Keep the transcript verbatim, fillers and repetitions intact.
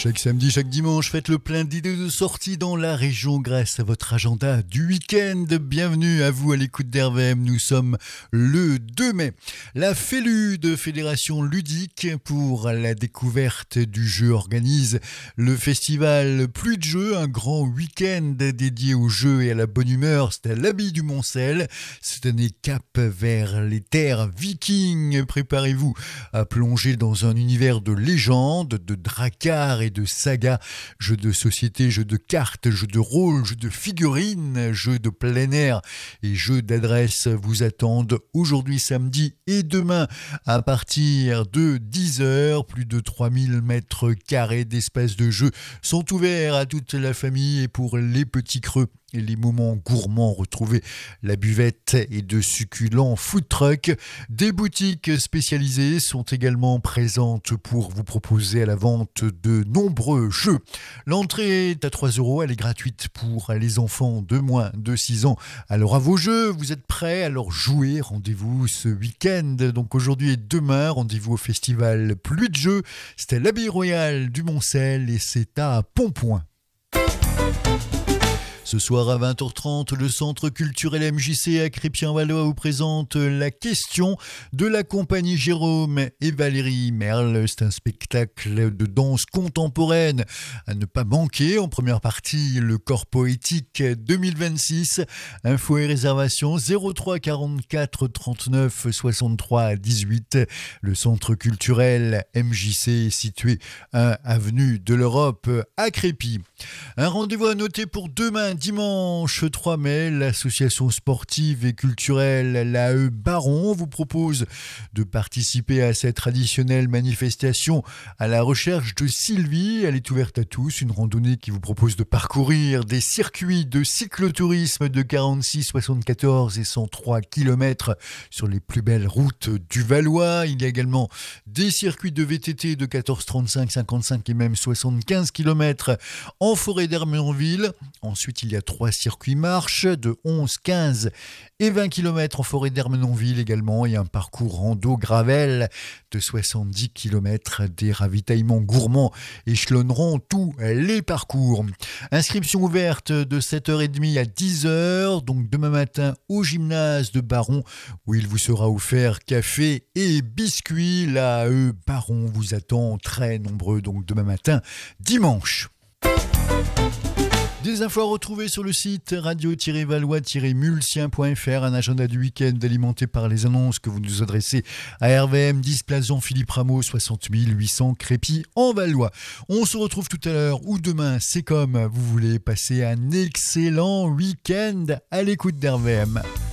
Chaque samedi, chaque dimanche, faites le plein d'idées de sortie dans la région grâce à votre agenda du week-end. Bienvenue à vous à l'écoute d'R V M. Nous sommes le deux mai. La Félude, Fédération ludique pour la découverte du jeu, organise le festival Pluie de jeux, un grand week-end dédié au jeu et à la bonne humeur. C'est à l'Abbaye du Moncel. Cette année, cap vers les terres vikings. Préparez-vous à plonger dans un univers de légendes, de dracars et de sagas, jeux de société, jeux de cartes, jeux de rôle, jeux de figurines, jeux de plein air et jeux d'adresse vous attendent aujourd'hui samedi et demain à partir de dix heures. Plus de trois mille mètres carrés d'espace de jeu sont ouverts à toute la famille et pour les petits creux et les moments gourmands, retrouvez la buvette et de succulents food trucks. Des boutiques spécialisées sont également présentes pour vous proposer à la vente de nombreux jeux. L'entrée est à trois euros, elle est gratuite pour les enfants de moins de six ans. Alors à vos jeux, vous êtes prêts? Alors jouez, rendez-vous ce week-end. Donc aujourd'hui et demain, rendez-vous au festival Pluie de jeux. C'est à l'Abbaye Royale du Moncel et c'est à Pontpoint. Ce soir à vingt heures trente, le Centre culturel M J C à Crépy-en-Valois vous présente la question de la compagnie Jérôme et Valérie Merle. C'est un spectacle de danse contemporaine à ne pas manquer. En première partie, le Corps poétique deux mille vingt-six. Infos et réservations zéro trois quarante-quatre trente-neuf soixante-trois dix-huit. Le Centre culturel M J C est situé à avenue de l'Europe à Crépy. Un rendez-vous à noter pour demain, dimanche trois mai, l'association sportive et culturelle l'A E Baron vous propose de participer à cette traditionnelle manifestation à la recherche de Sylvie. Elle est ouverte à tous, une randonnée qui vous propose de parcourir des circuits de cyclotourisme de quarante-six, soixante-quatorze et cent trois kilomètres sur les plus belles routes du Valois. Il y a également des circuits de V T T de quatorze, trente-cinq, cinquante-cinq et même soixante-quinze kilomètres en forêt d'Hermenonville. Ensuite, il y a trois circuits marche de onze, quinze et vingt kilomètres en forêt d'Hermenonville également et un parcours rando gravel de soixante-dix kilomètres. Des ravitaillements gourmands échelonneront tous les parcours. Inscription ouverte de sept heures trente à dix heures, donc demain matin au gymnase de Baron où il vous sera offert café et biscuits. L'A E Baron vous attend très nombreux donc demain matin, dimanche. Des infos à retrouver sur le site radio-valois-mulsien point f r, un agenda du week-end alimenté par les annonces que vous nous adressez à R V M, dix place Jean-Philippe Rameau, soixante mille huit cents Crépy en Valois. On se retrouve tout à l'heure ou demain, c'est comme vous voulez. Passer un excellent week-end à l'écoute d'R V M.